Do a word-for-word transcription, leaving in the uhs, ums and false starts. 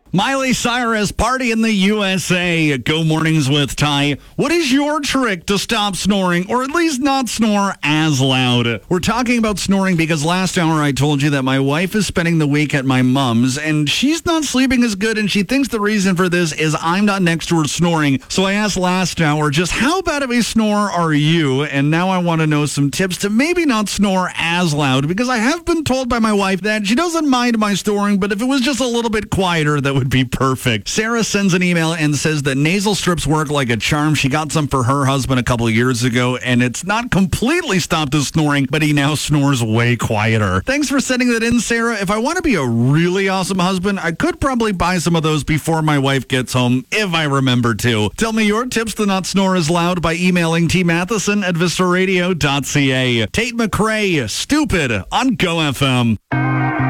Miley Cyrus, Party in the U S A. Go Mornings with Ty. What is your trick to stop snoring, or at least not snore as loud? We're talking about snoring because last hour I told you that my wife is spending the week at my mom's, and she's not sleeping as good, and she thinks the reason for this is I'm not next to her snoring. So I asked last hour, just how bad of a snorer are you? And now I want to know some tips to maybe not snore as loud, because I have been told by my wife that she doesn't mind my snoring, but if it was just a little bit quieter, that would be perfect. Sarah sends an email and says that nasal strips work like a charm. She got some for her husband a couple of years ago, and it's not completely stopped his snoring, but he now snores way quieter. Thanks for sending that in, Sarah. If I want to be a really awesome husband, I could probably buy some of those before my wife gets home, if I remember to. Tell me your tips to not snore as loud by emailing T Matheson at vista radio dot c a. Tate McRae, Stupid, on Go F M.